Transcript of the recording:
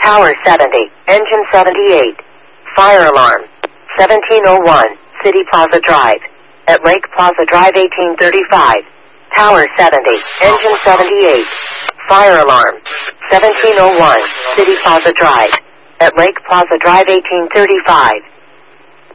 Tower 70, Engine 78. Fire alarm. 1701, City Plaza Drive. At Lake Plaza Drive 1835. Tower 70, Engine 78. Fire alarm. 1701, City Plaza Drive. At Lake Plaza Drive 1835.